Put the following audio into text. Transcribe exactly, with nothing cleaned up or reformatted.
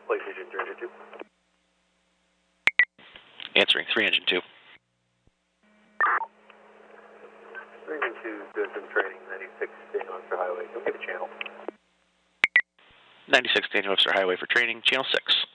Flight Engine three Engine two. Answering three Engine two. three Engine two doing some training, ninety-six Daniel Webster Highway. Don't give a channel. ninety-six Daniel Webster Highway for training, channel six.